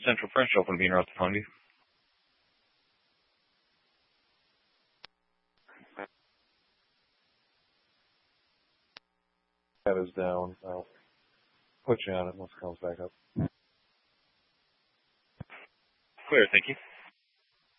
Central French Open being right behind you. That is down. I'll put you on it once it comes back up. Clear, thank you.